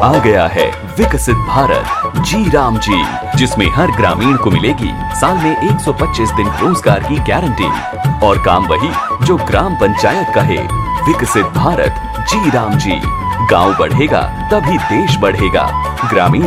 आ गया है विकसित भारत जी राम जी, जिसमें हर ग्रामीण को मिलेगी साल में 125 दिन रोजगार की गारंटी और काम वही जो ग्राम पंचायत कहे। विकसित भारत जी राम जी, गांव बढ़ेगा तभी देश बढ़ेगा। ग्रामीण